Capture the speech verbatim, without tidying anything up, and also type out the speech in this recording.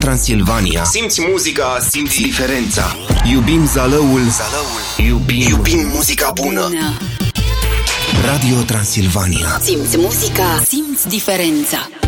Transilvania. Simți muzica, simți diferența. Iubim Zalăul. Zalăul. Iubim, Iubim muzica bună. Radio Transilvania. Simți muzica, simți diferența.